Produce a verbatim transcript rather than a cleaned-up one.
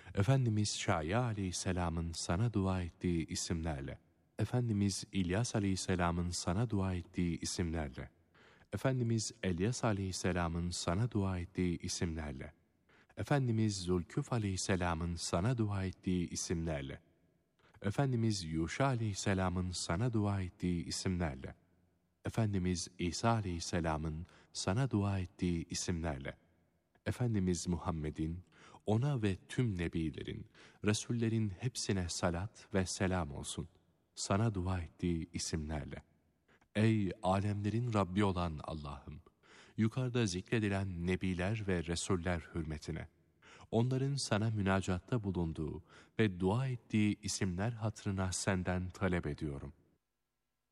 Efendimiz Şaya Aleyhisselam'ın sana dua ettiği isimlerle, Efendimiz İlyas Aleyhisselam'ın sana dua ettiği isimlerle, Efendimiz Elyas Aleyhisselam'ın sana dua ettiği isimlerle, Efendimiz Zülküf Aleyhisselam'ın sana dua ettiği isimlerle, Efendimiz Yuşa Aleyhisselam'ın sana dua ettiği isimlerle, Efendimiz İsa Aleyhisselam'ın sana dua ettiği isimlerle, Efendimiz Muhammed'in, ona ve tüm nebilerin, Resullerin hepsine salat ve selam olsun, sana dua ettiği isimlerle. Ey alemlerin Rabbi olan Allah'ım! Yukarıda zikredilen nebiler ve Resuller hürmetine, onların sana münacatta bulunduğu ve dua ettiği isimler hatırına senden talep ediyorum.